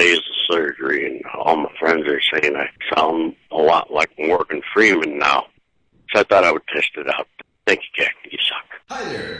days of surgery, and all my friends are saying I sound a lot like Morgan Freeman now. So I thought I would test it out. Thank you, Jack. You suck. Hi there.